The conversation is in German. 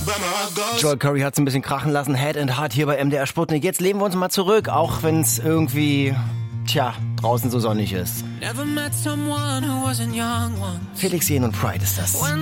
Joel Curry hat's ein bisschen krachen lassen. Head and Heart hier bei MDR Sputnik. Jetzt lehnen wir uns mal zurück, auch wenn es irgendwie, draußen so sonnig ist. Felix Jähn und Pride ist das.